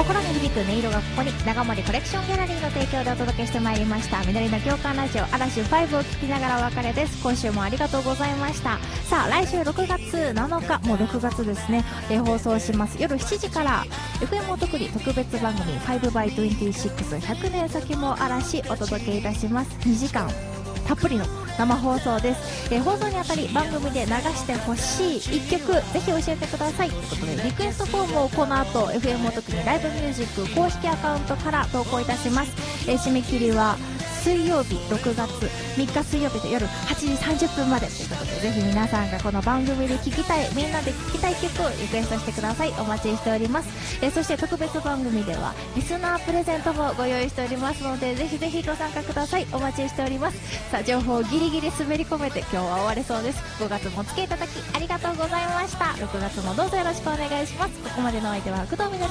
心に響く音色がここに、長森コレクションギャラリーの提供でお届けしてまいりました緑の共感ラジオ嵐5を聞きながらお別れです。今週もありがとうございました。さあ来週6月7日、もう6月ですね、放送します夜7時から FM おとくり特別番組 5by26 年先も嵐お届けいたします。2時間たっぷりの生放送です。放送にあたり番組で流してほしい1曲ぜひ教えてくださいということで、リクエストフォームをこの後 FM おとくにライブミュージック公式アカウントから投稿いたします。締め切りは水曜日6月3日水曜日の夜8時30分までということで、ぜひ皆さんがこの番組で聴きたい、みんなで聴きたい曲をリクエストしてください。お待ちしております。そして特別番組ではリスナープレゼントもご用意しておりますので、ぜひぜひご参加ください。お待ちしております。さあ情報をギリギリ滑り込めて今日は終われそうです。5月もお付き合いいただきありがとうございました。6月もどうぞよろしくお願いします。ここまでのお相手は工藤みどり